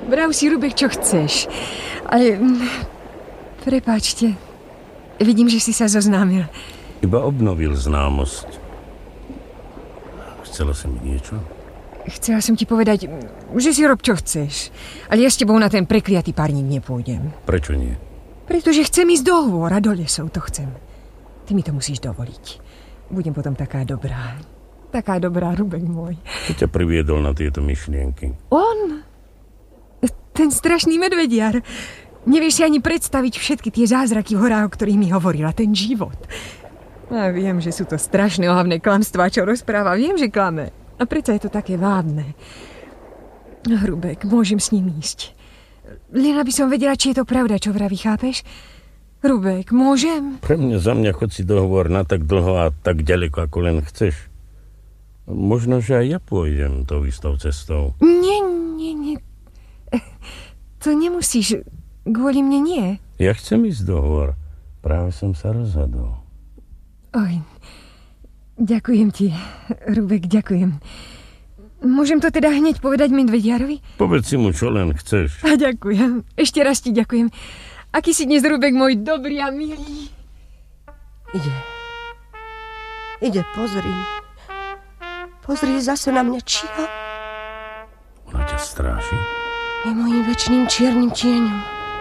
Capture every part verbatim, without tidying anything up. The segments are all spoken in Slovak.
Brav si, Rubek, čo chceš. Ale... Prepáčte. Vidím, že si sa zoznámil. Iba obnovil známosť. Chcela si mi niečo? Chcela som ti povedať, že si rob, čo chceš. Ale ja s tebou na ten prekliatý párnik nepôjdem. Prečo nie? Pretože chcem ísť do hôr a do lesov, to chcem. Ty mi to musíš dovoliť. Budem potom taká dobrá. Taká dobrá, Rubek môj. Kto ťa priviedol na tieto myšlienky? On? Ten strašný medvediar. Nevieš si ani predstaviť všetky tie zázraky v horách, o ktorých mi hovorila, ten život. A viem, že sú to strašné ohavné klamstvá, čo rozpráva. Viem, že klame. A predsa je to také vábne. Rubek, môžem s ním ísť. Len aby som vedela, či je to pravda, čo vraví, chápeš? Rubek, môžem? Pre mňa, za mňa chod si dohovor na tak dlho a tak ďaleko, ako len chceš. Možno, že aj ja pôjdem tou istou cestou. Nie, nie, nie. To nemusíš. Kvôli mne nie. Ja chcem ísť dohovor. Práve som sa rozhodol. Oj, ďakujem ti, Rubek, ďakujem. Môžem to teda hneď povedať medvediarovi? Povedz si mu, čo len chceš. A ďakujem. Ešte raz ti ďakujem. Aký si dnes, Rubek, môj dobrý a milý. Ide. Ide, pozri. Pozri, zase na mňa číha. Ona ťa stráži? Je mojím večným čiernym tieňom.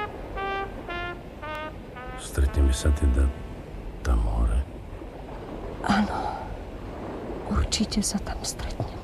Stretneme sa teda tam hore. Áno. Určite sa tam stretneme.